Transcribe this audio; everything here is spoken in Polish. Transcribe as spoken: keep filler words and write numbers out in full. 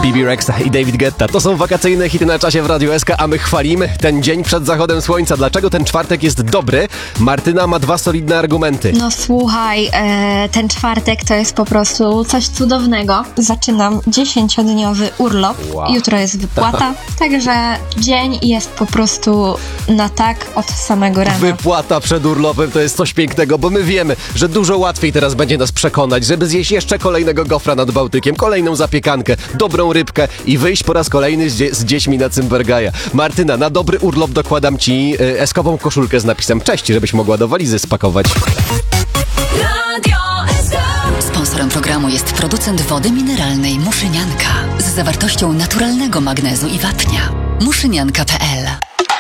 B B Rexha i David Guetta. To są wakacyjne hity na czasie w Radiu S K, a my chwalimy ten dzień przed zachodem słońca. Dlaczego ten czwartek jest dobry? Martyna ma dwa solidne argumenty. No słuchaj, e, ten czwartek to jest po prostu coś cudownego. Zaczynam dziesięciodniowy urlop. Wow. Jutro jest wypłata, także dzień jest po prostu na tak od samego rana. Wypłata przed urlopem to jest coś pięknego, bo my wiemy, że dużo łatwiej teraz będzie nas przekonać, żeby zjeść jeszcze kolejnego gofra nad Bałtykiem, kolejną zapiekankę, dobrą rybkę i wyjść po raz kolejny z, dzie- z dziećmi na Cymbergaja. Martyna, na dobry urlop dokładam ci y, eskową koszulkę z napisem cześć, żebyś mogła do walizy spakować. Sponsorem programu jest producent wody mineralnej Muszynianka z zawartością naturalnego magnezu i wapnia. muszynianka kropka p l